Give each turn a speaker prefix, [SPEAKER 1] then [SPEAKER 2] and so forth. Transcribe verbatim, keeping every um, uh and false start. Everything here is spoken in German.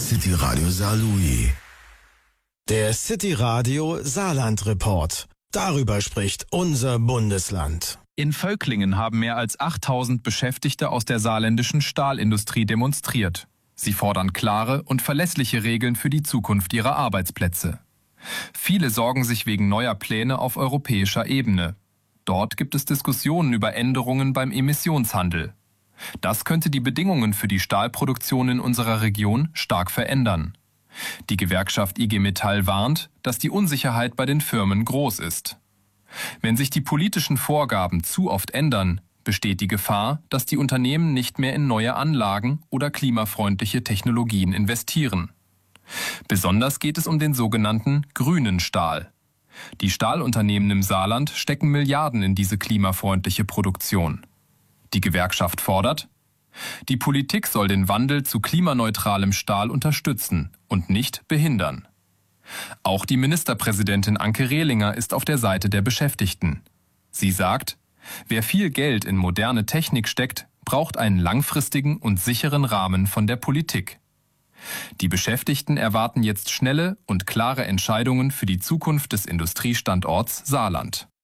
[SPEAKER 1] City Radio Saarlouis.
[SPEAKER 2] Der City Radio Saarland Report. Darüber spricht unser Bundesland.
[SPEAKER 3] In Völklingen haben mehr als achttausend Beschäftigte aus der saarländischen Stahlindustrie demonstriert. Sie fordern klare und verlässliche Regeln für die Zukunft ihrer Arbeitsplätze. Viele sorgen sich wegen neuer Pläne auf europäischer Ebene. Dort gibt es Diskussionen über Änderungen beim Emissionshandel. Das könnte die Bedingungen für die Stahlproduktion in unserer Region stark verändern. Die Gewerkschaft I G Metall warnt, dass die Unsicherheit bei den Firmen groß ist. Wenn sich die politischen Vorgaben zu oft ändern, besteht die Gefahr, dass die Unternehmen nicht mehr in neue Anlagen oder klimafreundliche Technologien investieren. Besonders geht es um den sogenannten grünen Stahl. Die Stahlunternehmen im Saarland stecken Milliarden in diese klimafreundliche Produktion. Die Gewerkschaft fordert: Die Politik soll den Wandel zu klimaneutralem Stahl unterstützen und nicht behindern. Auch die Ministerpräsidentin Anke Rehlinger ist auf der Seite der Beschäftigten. Sie sagt, wer viel Geld in moderne Technik steckt, braucht einen langfristigen und sicheren Rahmen von der Politik. Die Beschäftigten erwarten jetzt schnelle und klare Entscheidungen für die Zukunft des Industriestandorts Saarland.